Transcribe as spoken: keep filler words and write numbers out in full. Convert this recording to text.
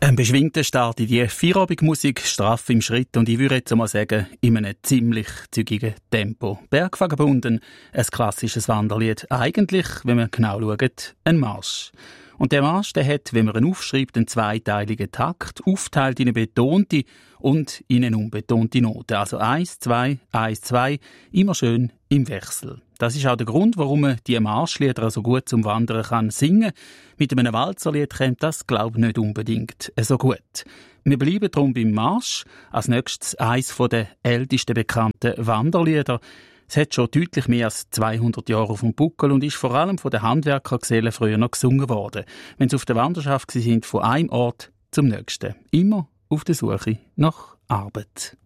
Ein beschwingter Start in die Feierabendmusik, straff im Schritt und ich würde jetzt mal sagen, in einem ziemlich zügigen Tempo. Bergvagabund, ein klassisches Wanderlied. Eigentlich, wenn man genau schaut, ein Marsch. Und der Marsch, der hat, wenn man ihn aufschreibt, einen zweiteiligen Takt, aufteilt in eine betonte und in eine unbetonte Note. Also eins, zwei, eins, zwei, immer schön im Wechsel. Das ist auch der Grund, warum man die Marschlieder so gut zum Wandern kann singen. Mit einem Walzerlied kommt das, glaube ich, nicht unbedingt so gut. Wir bleiben darum beim Marsch. Als nächstes eines der ältesten bekannten Wanderlieder. Es hat schon deutlich mehr als zweihundert Jahre auf dem Buckel und ist vor allem von den Handwerkergesellen früher noch gesungen worden, wenn sie auf der Wanderschaft sind, von einem Ort zum nächsten. Immer auf der Suche nach Arbeit.